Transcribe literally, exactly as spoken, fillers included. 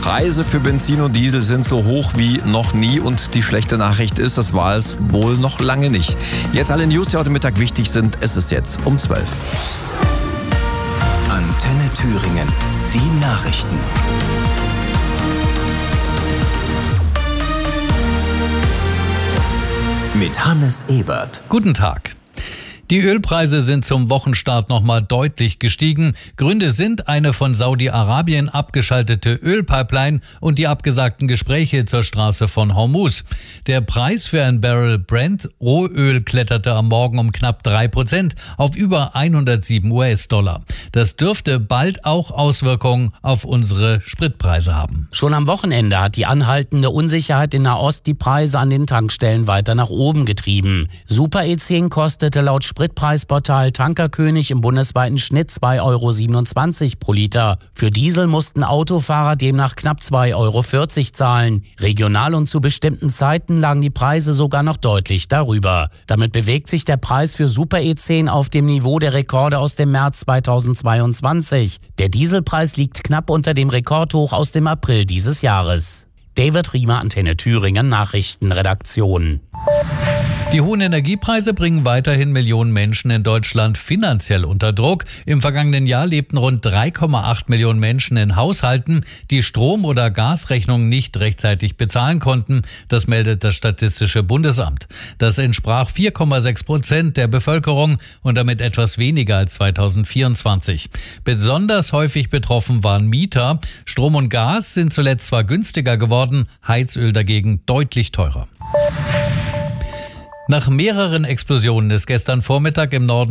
Preise für Benzin und Diesel sind so hoch wie noch nie und die schlechte Nachricht ist, das war es wohl noch lange nicht. Jetzt alle News, die heute Mittag wichtig sind, es ist jetzt um zwölf. Antenne Thüringen, die Nachrichten. Mit Hannes Ebert. Guten Tag. Die Ölpreise sind zum Wochenstart nochmal deutlich gestiegen. Gründe sind eine von Saudi-Arabien abgeschaltete Ölpipeline und die abgesagten Gespräche zur Straße von Hormuz. Der Preis für ein Barrel Brent Rohöl kletterte am Morgen um knapp drei Prozent auf über hundertsieben US-Dollar. Das dürfte bald auch Auswirkungen auf unsere Spritpreise haben. Schon am Wochenende hat die anhaltende Unsicherheit in Nahost die Preise an den Tankstellen weiter nach oben getrieben. Super E zehn kostete laut Spritpreisportal Tankerkönig im bundesweiten Schnitt zwei Euro siebenundzwanzig pro Liter. Für Diesel mussten Autofahrer demnach knapp zwei Euro vierzig zahlen. Regional und zu bestimmten Zeiten lagen die Preise sogar noch deutlich darüber. Damit bewegt sich der Preis für Super E zehn auf dem Niveau der Rekorde aus dem März zweitausendzweiundzwanzig. Der Dieselpreis liegt knapp unter dem Rekordhoch aus dem April dieses Jahres. David Riemer, Antenne Thüringen, Nachrichtenredaktion. Die hohen Energiepreise bringen weiterhin Millionen Menschen in Deutschland finanziell unter Druck. Im vergangenen Jahr lebten rund drei Komma acht Millionen Menschen in Haushalten, die Strom- oder Gasrechnungen nicht rechtzeitig bezahlen konnten. Das meldet das Statistische Bundesamt. Das entsprach vier Komma sechs Prozent der Bevölkerung und damit etwas weniger als zweitausendvierundzwanzig. Besonders häufig betroffen waren Mieter. Strom und Gas sind zuletzt zwar günstiger geworden, Heizöl dagegen deutlich teurer. Nach mehreren Explosionen ist gestern Vormittag im Norden